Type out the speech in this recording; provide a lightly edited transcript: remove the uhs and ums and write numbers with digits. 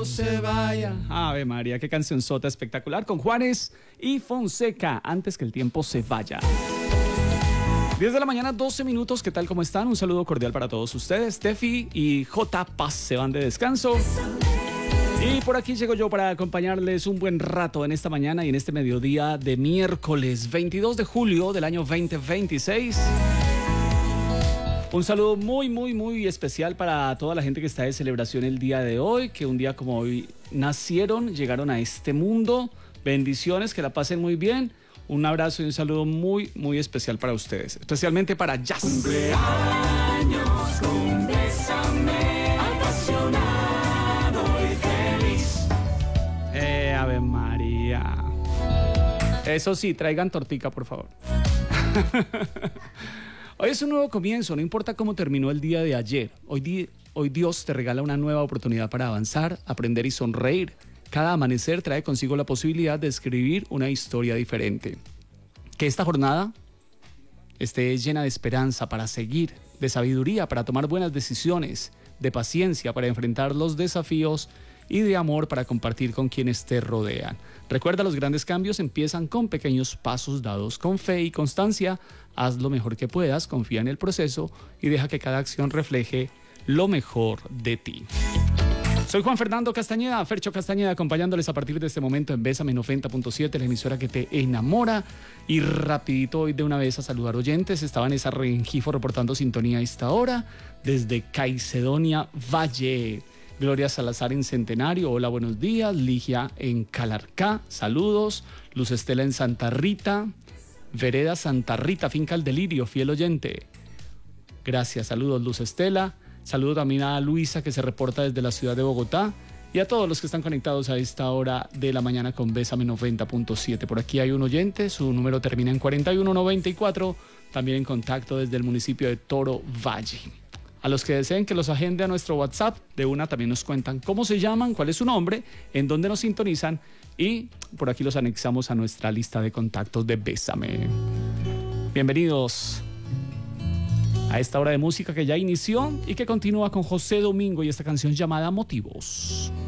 tiempo se vaya. Ave María, qué cancionzota espectacular con Juanes y Fonseca, Antes que el tiempo se vaya. 10 de la mañana, 12 minutos. ¿Qué tal? ¿Cómo están? Un saludo cordial para todos ustedes. Tefi y J. Paz se van de descanso. Y por aquí llego yo para acompañarles un buen rato en esta mañana y en este mediodía de miércoles 22 de julio del año 2026. Un saludo muy especial para toda la gente que está de celebración el día de hoy, que un día como hoy nacieron, llegaron a este mundo. Bendiciones, que la pasen muy bien. Un abrazo y un saludo muy especial para ustedes, especialmente para Jazz. Cumpleaños, con Bésame, apasionado y feliz. Ave María. Eso sí, traigan tortica, por favor. Hoy es un nuevo comienzo, no importa cómo terminó el día de ayer. Hoy Dios te regala una nueva oportunidad para avanzar, aprender y sonreír. Cada amanecer trae consigo la posibilidad de escribir una historia diferente. Que esta jornada esté llena de esperanza para seguir, de sabiduría para tomar buenas decisiones, de paciencia para enfrentar los desafíos y de amor para compartir con quienes te rodean. Recuerda, los grandes cambios empiezan con pequeños pasos dados con fe y constancia. Haz lo mejor que puedas, confía en el proceso y deja que cada acción refleje lo mejor de ti. Soy Juan Fernando Castañeda, Fercho Castañeda, acompañándoles a partir de este momento en Bésame 90.7, la emisora que te enamora. Y rapidito hoy de una vez a saludar oyentes. Está Vanessa Rengifo reportando sintonía a esta hora desde Caicedonia Valle. Gloria Salazar en Centenario, hola, buenos días. Ligia en Calarcá, saludos. Luz Estela en Santa Rita. Vereda Santa Rita, Finca El Delirio, fiel oyente. Gracias, saludos Luz Estela. Saludo también a Luisa, que se reporta desde la ciudad de Bogotá, y a todos los que están conectados a esta hora de la mañana con Bésame 90.7. Por aquí hay un oyente, su número termina en 4194, también en contacto desde el municipio de Toro Valle. A los que deseen que los agende a nuestro WhatsApp, de una también nos cuentan cómo se llaman, cuál es su nombre, en dónde nos sintonizan, y por aquí los anexamos a nuestra lista de contactos de Bésame. Bienvenidos a esta hora de música que ya inició y que continúa con José Domingo y esta canción llamada Motivos.